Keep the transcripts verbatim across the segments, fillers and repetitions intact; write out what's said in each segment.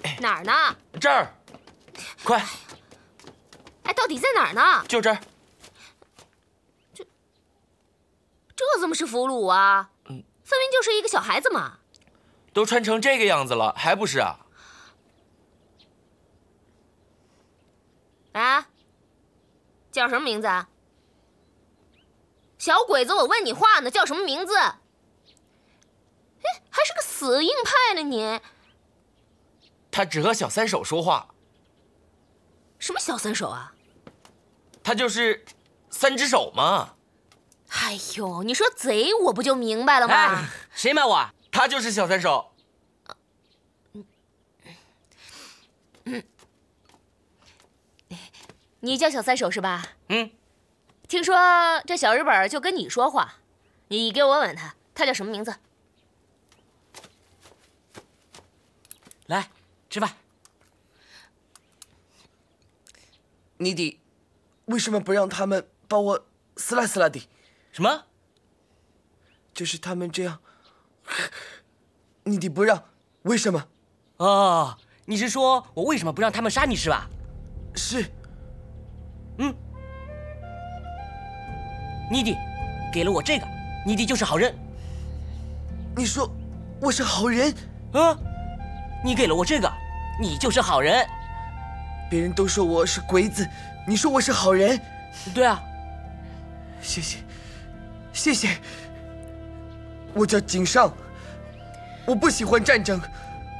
哪儿呢？ 这儿，快！ 哎，到底在哪儿呢？ 就这儿。 这这怎么是俘虏啊？嗯，分明就是一个小孩子嘛。 都穿成这个样子了，还不是啊？ 啊？叫什么名字啊？小鬼子，我问你话呢，叫什么名字？哎，还是个死硬派呢你。 他只和小三手说话。 什么小三手啊？ 他就是三只手嘛。 哎呦，你说贼我不就明白了吗？ 哎，谁骂我？ 他就是小三手。 嗯嗯，你叫小三手是吧？ 嗯。 听说这小日本就跟你说话，你给我问问他，他叫什么名字？ 来吃饭。 你弟为什么不让他们把我撕拉撕拉的？ 什么？ 就是他们这样，你弟不让，为什么？ 哦，你是说我为什么不让他们杀你是吧？ 是。 嗯。妮迪，给了我这个，妮迪就是好人。 你说我是好人？ 啊，你给了我这个，你就是好人。 别人都说我是鬼子，你说我是好人？ 对啊。 谢谢，谢谢。我叫井上，我不喜欢战争。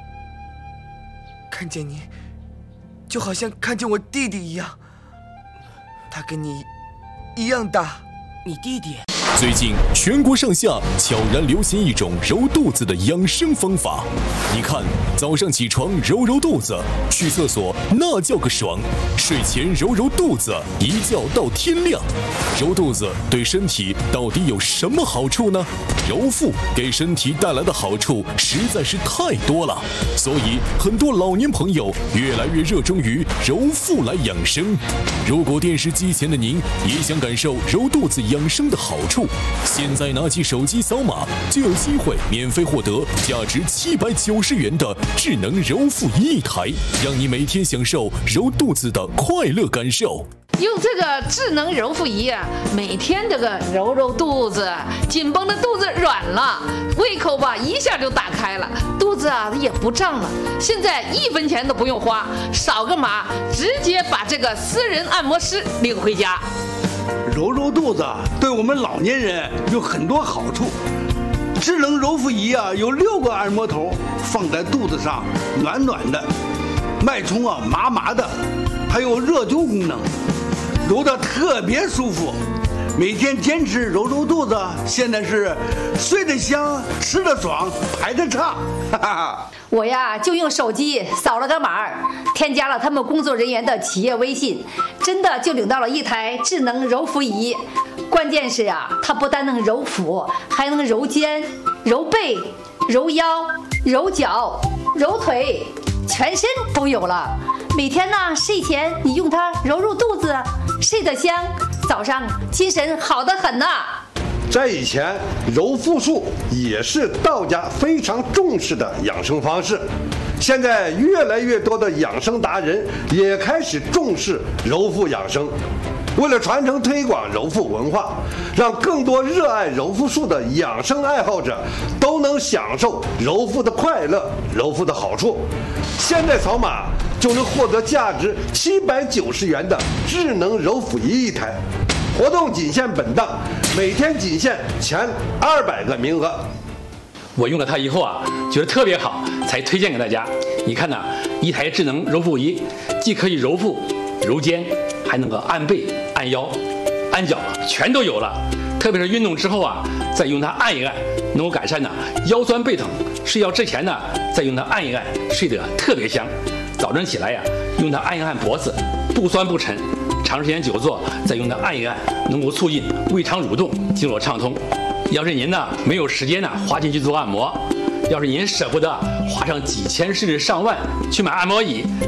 看见你，就好像看见我弟弟一样，他跟你一样大。 你弟弟？ 最近全国上下悄然流行一种揉肚子的养生方法。你看，早上起床揉揉肚子，去厕所那叫个爽；睡前揉揉肚子，一觉到天亮。揉肚子对身体到底有什么好处呢？揉腹给身体带来的好处实在是太多了，所以很多老年朋友越来越热衷于揉腹来养生。如果电视机前的您也想感受揉肚子养生的好处，现在拿起手机扫码，就有机会免费获得价值七百九十元的智能揉腹仪一台，让你每天享受揉肚子的快乐感受。 用这个智能揉腹仪啊，每天这个揉揉肚子，紧绷的肚子软了，胃口吧一下就打开了，肚子啊也不胀了。现在一分钱都不用花，扫个码直接把这个私人按摩师领回家。 揉揉肚子对我们老年人有很多好处。智能揉腹仪啊，有六个按摩头放在肚子上，暖暖的，脉冲啊麻麻的，还有热灸功能，揉得特别舒服。每天坚持揉揉肚子，现在是睡得香，吃得爽，排得差。哈哈， 我呀就用手机扫了个码，添加了他们工作人员的企业微信，真的就领到了一台智能揉腹仪。关键是啊，它不但能揉腹，还能揉肩、揉背、揉腰、揉脚、揉腿，全身都有了。每天呢睡前你用它揉揉肚子，睡得香，早上精神好得很呐。 在以前，揉腹术也是道家非常重视的养生方式。现在越来越多的养生达人也开始重视揉腹养生。为了传承推广揉腹文化，让更多热爱揉腹术的养生爱好者都能享受揉腹的快乐、揉腹的好处，现在扫码就能获得价值七百九十元的智能揉腹仪一台。活动仅限本档，每天仅限前二百个名额。 我用了它以后啊，觉得特别好，才推荐给大家。你看呐，一台智能揉腹仪，既可以揉腹、揉肩，还能够按背、按腰、按脚，全都有了。特别是运动之后啊，再用它按一按，能够改善呢腰酸背疼。睡觉之前呢，再用它按一按，睡得特别香。早晨起来呀，用它按一按脖子，不酸不沉。长时间久坐，再用它按一按，能够促进胃肠蠕动，经络畅通。要是您呢没有时间呢花钱去做按摩，要是您舍不得花上几千甚至上万去买按摩椅，